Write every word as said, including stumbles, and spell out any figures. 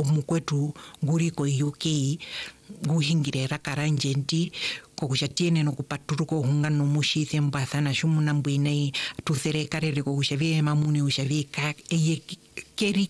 omukwetu nguriko U K guhingirera karanjendi kokusha tiene no kupaturuko hunga no mushithe mbathana shumuna mbwinei tuthele karere kokusha vie mamuni usha vie kak eye keri